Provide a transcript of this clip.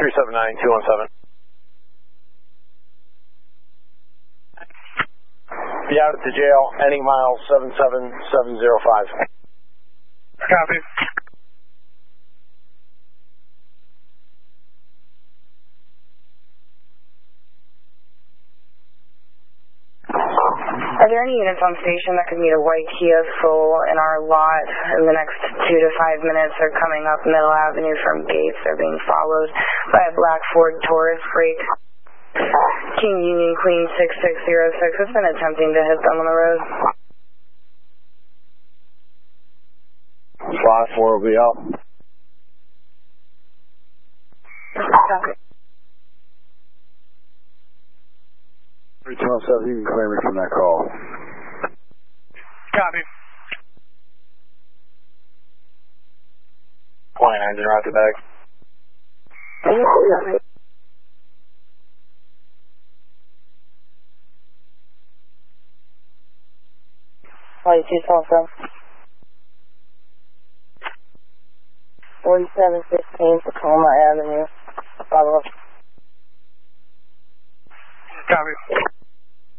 379-217. Be out at the jail, any mile 77705. Copy. Are there any units on station that could meet a white Kia Soul in our lot in the next 2 to 5 minutes? They're coming up Middle Avenue from Gates. They're being followed by a black Ford Taurus break. King Union Queen 6606 has been attempting to hit them on the road. 5-4 will be out. Copy. 3217, you can clear me from that call. Copy. 29 in route to bag. Flight 212 4715 Tacoma Avenue. Follow up.